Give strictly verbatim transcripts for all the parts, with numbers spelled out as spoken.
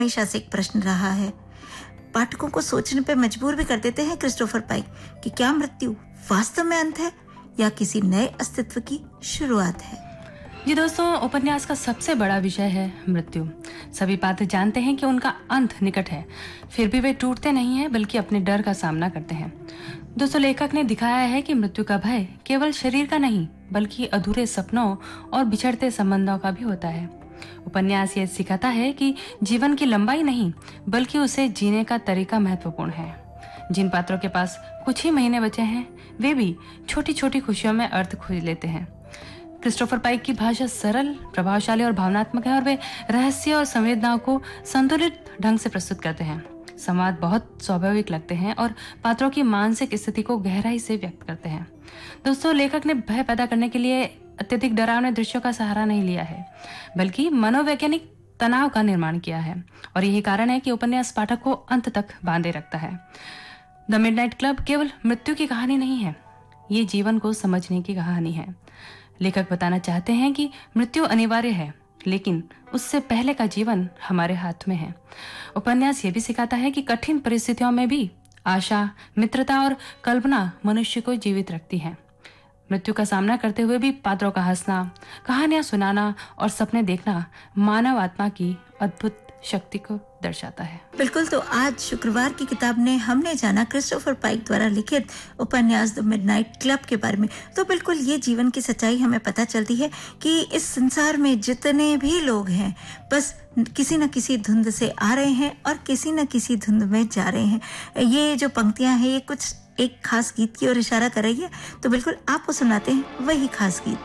हमेशा से एक प्रश्न रहा है। पाठकों को सोचने पर मजबूर भी कर देते हैं क्रिस्टोफर पाइक कि क्या मृत्यु वास्तव में अंत है या किसी नए अस्तित्व की शुरुआत है। जी दोस्तों, उपन्यास का सबसे बड़ा विषय है मृत्यु। सभी पात्र जानते हैं कि उनका अंत निकट है, फिर भी वे टूटते नहीं हैं बल्कि अपने डर का सामना करते हैं। दोस्तों, लेखक ने दिखाया है कि मृत्यु का भय केवल शरीर का नहीं बल्कि अधूरे सपनों और बिछड़ते संबंधों का भी होता है। उपन्यास ये सिखाता है कि जीवन की लंबाई नहीं बल्कि उसे जीने का तरीका महत्वपूर्ण है। जिन पात्रों के पास कुछ ही महीने बचे हैं वे भी छोटी छोटी खुशियों में अर्थ खोज लेते हैं। क्रिस्टोफर पाइक की भाषा सरल, प्रभावशाली और भावनात्मक है और वे रहस्य और संवेदनाओं को संतुलित ढंग से प्रस्तुत करते हैं। संवाद बहुत स्वाभाविक लगते हैं और पात्रों की मानसिक स्थिति को गहराई से व्यक्त करते हैं। दोस्तों, लेखक ने भय पैदा करने के लिए अत्यधिक डरावने दृश्यों का सहारा नहीं लिया है बल्कि मनोवैज्ञानिक तनाव का निर्माण किया है और यही कारण है कि उपन्यास पाठक को अंत तक बांधे रखता है। द मिडनाइट क्लब केवल मृत्यु की कहानी नहीं है, ये जीवन को समझने की कहानी है। लेखक बताना चाहते हैं कि मृत्यु अनिवार्य है लेकिन उससे पहले का जीवन हमारे हाथ में है। उपन्यास ये भी सिखाता है कि कठिन परिस्थितियों में भी आशा, मित्रता और कल्पना मनुष्य को जीवित रखती है। मृत्यु का सामना करते हुए भी पात्रों का हंसना, कहानियां सुनाना और सपने देखना मानव आत्मा की अद्भुत शक्ति को दर्शाता है। बिल्कुल, तो आज शुक्रवार की किताब ने हमने जाना क्रिस्टोफर पाइक द्वारा लिखित उपन्यास द मिडनाइट क्लब के बारे में। तो बिल्कुल ये जीवन की सच्चाई हमें पता चलती है कि इस संसार में जितने भी लोग हैं बस किसी न किसी धुंध से आ रहे हैं और किसी न किसी धुंध में जा रहे हैं। ये जो पंक्तियां हैं ये कुछ एक खास गीत की ओर इशारा कर रही है, तो बिल्कुल आपको सुनाते हैं वही खास गीत।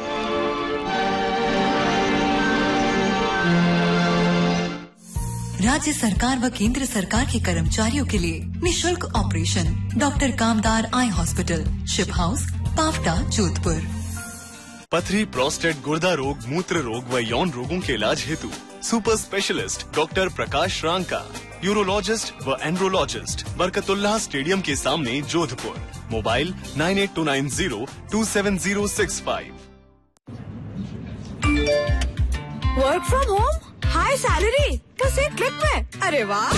राज्य सरकार व केंद्र सरकार के कर्मचारियों के लिए निशुल्क ऑपरेशन डॉक्टर कामदार eye hospital, ship house, Pawta, Jodhpur. पथरी, प्रोस्टेट, गुर्दा रोग, मूत्र रोग व यौन रोगों के इलाज हेतु सुपर स्पेशलिस्ट डॉक्टर प्रकाश रांका, यूरोलॉजिस्ट व एंड्रोलॉजिस्ट, बरकतुल्लाह स्टेडियम के सामने, Jodhpur. Mobile nine eight to nine zero to seven zero six five. Work from home, high salary, बस एक क्लिक में। अरे वाह!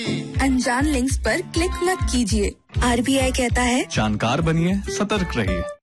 अनजान लिंक्स पर क्लिक मत कीजिए। आर बी आई कहता है जानकार बनिए, सतर्क रहिए।